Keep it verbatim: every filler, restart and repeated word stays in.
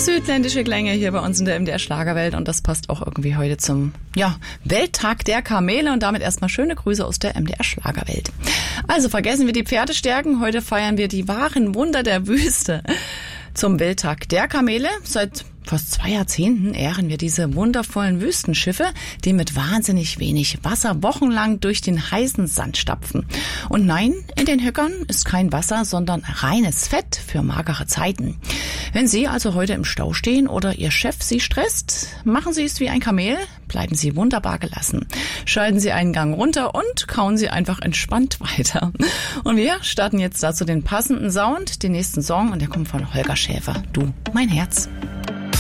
Südländische Klänge hier bei uns in der M D R Schlagerwelt und das passt auch irgendwie heute zum ja, Welttag der Kamele und damit erstmal schöne Grüße aus der M D R Schlagerwelt. Also vergessen wir die Pferdestärken, heute feiern wir die wahren Wunder der Wüste. Zum Welttag der Kamele seit fast zwei Jahrzehnten ehren wir diese wundervollen Wüstenschiffe, die mit wahnsinnig wenig Wasser wochenlang durch den heißen Sand stapfen. Und nein, in den Höckern ist kein Wasser, sondern reines Fett für magere Zeiten. Wenn Sie also heute im Stau stehen oder Ihr Chef Sie stresst, machen Sie es wie ein Kamel, bleiben Sie wunderbar gelassen. Schalten Sie einen Gang runter und kauen Sie einfach entspannt weiter. Und wir starten jetzt dazu den passenden Sound, den nächsten Song und der kommt von Holger Schäfer. Du, mein Herz.